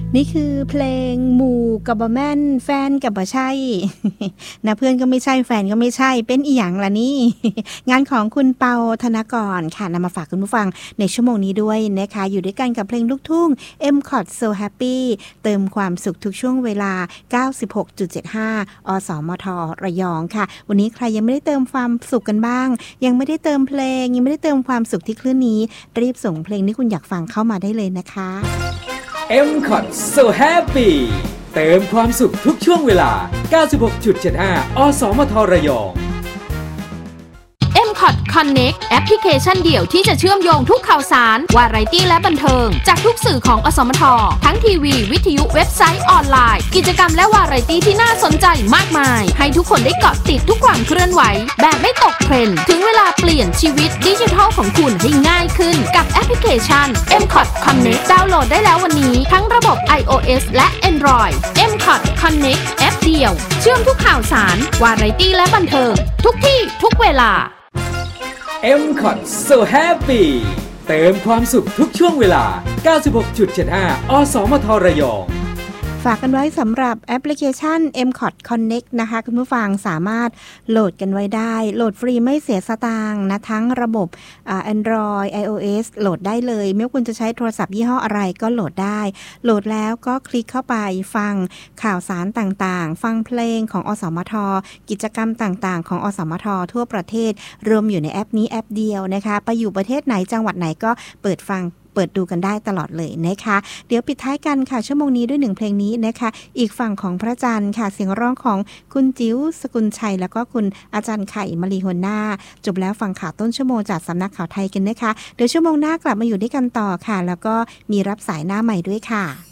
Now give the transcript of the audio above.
นี่คือเพลงหมู่กับบะแม่นแฟนกับบ่ใช่ นะเพื่อนก็ไม่ใช่แฟนก็ไม่ใช่เป็นอีหยังล่ะนี่ งานของคุณเปาธนกรค่ะนำมาฝากคุณผู้ฟังในชั่วโมงนี้ด้วยนะคะอยู่ด้วยกันกับเพลงลูกทุ่ง M-Cot So Happy เติมความสุขทุกช่วงเวลา 96.75 อสมทระยองค่ะวันนี้ใครยังไม่ได้เติมความสุขกันบ้างยังไม่ได้เติมเพลงยังไม่ได้เติมความสุขที่คลื่นนี้รีบส่งเพลงที่คุณอยากฟังเข้ามาได้เลยนะคะ M-Cot So Happy เติมความสุขทุกช่วงเวลา 96.75 อสมทระยอง M-Cot Connect แอปพลิเคชันเดี่ยวที่จะเชื่อมโยงทุกข่าวสารวาไรตี้และบันเทิงจากทุกสื่อของอสมททั้งทีวีวิทยุเว็บไซต์ออนไลน์กิจกรรมและวาไรตี้ที่น่าสนใจมากมายให้ทุกคนได้เกาะติดทุกความเคลื่อนไหวแบบไม่ตกเทรนด์ถึงเวลาเปลี่ยนชีวิตดิจิทัลของคุณให้ง่ายขึ้นกับแอปพลิเคชัน M-Cot Connect ดาวน์โหลดได้แล้ววันนี้ทั้งระบบ iOS และ Android M-Cot Connect แอปเดียวเชื่อมทุกข่าวสารวาไรตี้และบันเทิงทุกที่ทุกเวลา M-Cot So Happy เติมความสุขทุกช่วงเวลา 96.75 อสมทระยองฝากกันไว้สำหรับแอปพลิเคชัน M-Cot Connect นะคะคุณผู้ฟังสามารถโหลดกันไว้ได้โหลดฟรีไม่เสียสตางค์นะทั้งระบบAndroid iOS โหลดได้เลยไม่ว่าคุณจะใช้โทรศัพท์ยี่ห้ออะไรก็โหลดได้โหลดแล้วก็คลิกเข้าไปฟังข่าวสารต่างๆฟังเพลงของอสมทกิจกรรมต่างๆของอสมททั่วประเทศรวมอยู่ในแอปนี้แอปเดียวนะคะไปอยู่ประเทศไหนจังหวัดไหนก็เปิดดูกันได้ตลอดเลยนะคะเดี๋ยวปิดท้ายกันค่ะชั่วโมงนี้ด้วย1เพลงนี้นะคะอีกฝั่งของพระจันทร์ค่ะเสียงร้องของคุณจิ๋วสกุลชัยแล้วก็คุณอาจารย์ไข่มลีหัวหน้าจบแล้วฟังข่าวต้นชั่วโมงจากสำนักข่าวไทยกันนะคะเดี๋ยวชั่วโมงหน้ากลับมาอยู่ด้วยกันต่อค่ะแล้วก็มีรับสายหน้าใหม่ด้วยค่ะ